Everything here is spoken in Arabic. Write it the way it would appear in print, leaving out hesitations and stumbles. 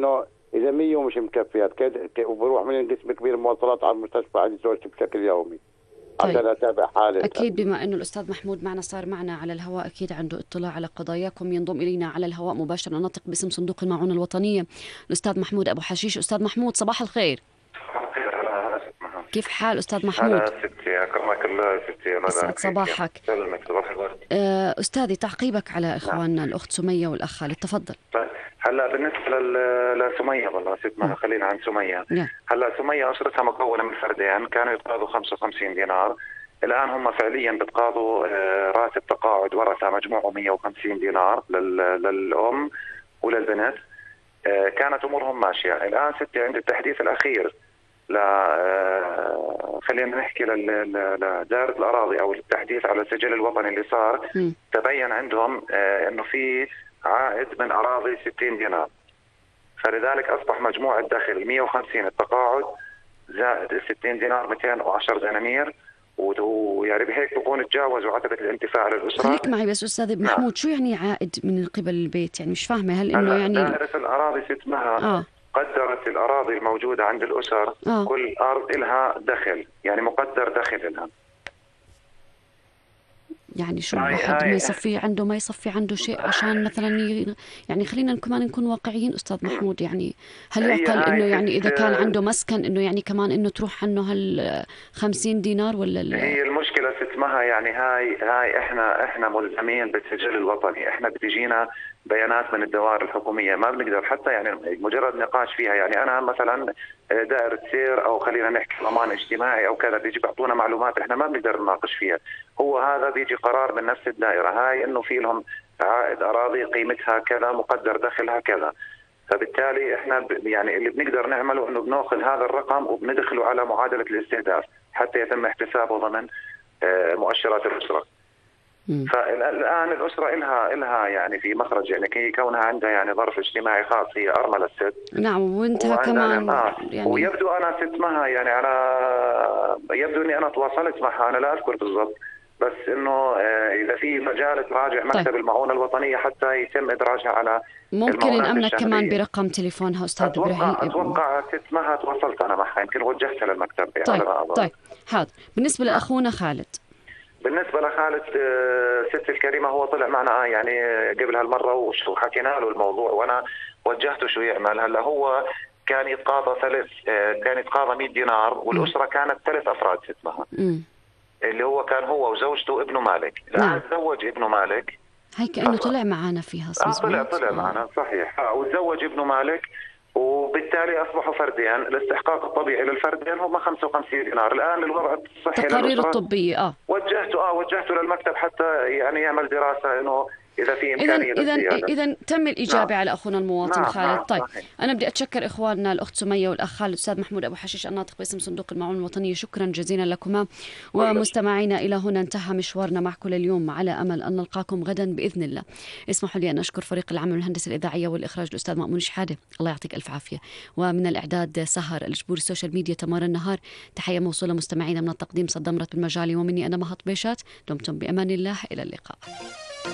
انه اذا 100 ومش مكفيات وبروح من قسم كبير مواصلات على المستشفى عندي زوجتي بشكل يومي. طيب عشان اتابع حالي. أكيد بما أنه الأستاذ محمود معنا صار معنا على الهواء أكيد عنده اطلاع على قضاياكم، ينضم إلينا على الهواء مباشرة نطق باسم صندوق المعونة الوطنية الأستاذ محمود أبو حشيش. أستاذ محمود صباح الخير. كيف حال أستاذ محمود؟ هلا ستي، أكرمك الله ستي. يسعد صباحك. سلمك صباح الورد. أستاذي تعقيبك على إخواننا الأخت سمية والأخ خالد، تفضل. هلا بالنسبة لسمية، والله ست ما خلينا عن سمية. هلا سمية أسرتها مكونة من فردين كانوا يتقاضوا 55 دينار. الآن هم فعليا بتقاضوا راتب تقاعد ورثة مجموعه 150 دينار للأم وللبنت. كانت أمورهم ماشية. الآن ستي عند التحديث الأخير خلينا نحكي لدائرة الأراضي أو التحديث على السجل الوطني اللي صار، تبين عندهم أنه في عائد من أراضي 60 دينار. فلذلك أصبح مجموع الدخل 150 التقاعد زائد 60 دينار 210 دنانير، ويعني بهيك بكون تجاوزوا عتبة الانتفاع للأسرة. خليك معي بس أستاذ محمود، شو يعني عائد من قبل البيت؟ يعني مش فاهمة. هل إنه يعني دائرة الأراضي ستمها قدرت الأراضي الموجودة عند الأسر كل أرض إلها دخل، يعني مقدر دخل لها. يعني شو الواحد ما يصفي عنده، ما يصفي عنده شيء عشان مثلا يعني خلينا كمان نكون واقعيين أستاذ محمود. يعني هل يعقل إنه يعني إذا كان عنده مسكن إنه يعني كمان إنه تروح عنه 50 دينار ولا هي المشكلة ستمها. يعني هاي احنا ملزمين بالسجل الوطني. احنا بتجينا بيانات من الدوائر الحكومية ما بنقدر حتى يعني مجرد نقاش فيها. يعني أنا مثلا دائرة سير أو خلينا نحكي ضمان اجتماعي أو كذا بيجي بيعطونا معلومات احنا ما بنقدر نناقش فيها. هو هذا بيجي قرار من نفس الدائرة هاي إنه في لهم عائد أراضي قيمتها كذا مقدر دخلها كذا. فبالتالي احنا يعني اللي بنقدر نعمله إنه بنأخذ هذا الرقم وبندخله على معادلة الاستهداف حتى يتم احتسابه ضمن مؤشرات الأسرة. فالآن الأسرة إلها يعني في مخرج، يعني كونها عندها يعني ظرف اجتماعي خاص، هي أرملة ست. نعم، وانتها كمان يعني ويبدو أنا ست معها يعني يبدو إني أنا تواصلت معها، أنا لا أذكر بالضبط، بس إنه إذا في مجال تراجع مكتب المعونة الوطنية حتى يتم إدراجها على ممكن نأمنك كمان برقم تليفونها أستاذ إبراهيم. أتوقع ست معها تواصلت أنا معها، يمكن وجهتها للمكتب. طيب حاضر. بالنسبة لأخونا خالد، بالنسبة لخالد ست الكريمة هو طلع معنا يعني قبل هالمرة وحكينا له الموضوع وأنا وجهته شو يعمل. هلا هو كان يتقاضى 100 دينار والأسرة كانت 3 أفراد ستمها، اللي هو كان هو وزوجته وابنه مالك. الآن تزوج ابنه مالك، هي كأنه طلع معنا فيها. طلع معنا صحيح. وتزوج ابنه مالك وبالتالي أصبحوا فردين. الاستحقاق الطبيعي للفردين هم 55 دينار. الآن الوضع الصحي التقارير الطبية وجهته للمكتب حتى يعني يعمل دراسة إنه إذا في إمكانية. إذا تم الإجابة على أخونا المواطن خالد. طيب صحيح. أنا بدي أتشكر إخواننا الأخت سمية والأخ خالد، الأستاذ محمود أبو حشيش الناطق باسم صندوق المعونة الوطنية، شكرا جزيلا لكما. ومستمعينا إلى هنا انتهى مشوارنا معكم اليوم، على أمل أن نلقاكم غدا بإذن الله. اسمحوا لي أن أشكر فريق العمل والهندسة الإذاعية والإخراج الأستاذ مأمون شحادة، الله يعطيك ألف عافية. ومن الإعداد سهر الجبور، السوشيال ميديا تمار النهار. تحية موصولة مستمعينا من التقديم صدام رتب المجالي، ومني أنا مهط بيشات. دمتم بأمان الله، إلى اللقاء.